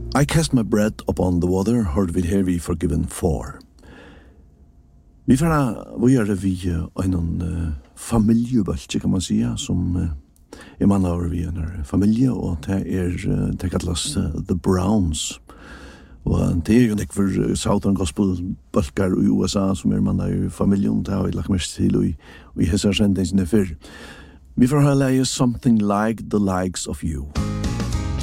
I cast my bread upon the water, heard we here we forgiven for. Vi er vi en familjebølge, kan man säga, som man har vi en familie, og det kallas The Browns. Og det jo ikke for Southern Gospel-bølger i USA, som man i familien, det har vi lagt mest til, og i hessa sendingene før. Vi får ha leie Something Like the Likes of You.